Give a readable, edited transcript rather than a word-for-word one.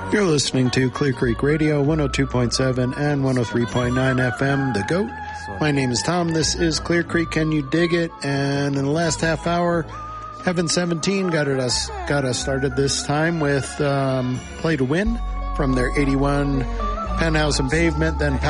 You're listening to Clear Creek Radio, 102.7 and 103.9 FM, The GOAT. My name is Tom. This is Clear Creek. Can you dig it? And in the last half hour, Heaven 17 got us started this time with Play to Win from their 81 Penthouse and Pavement, then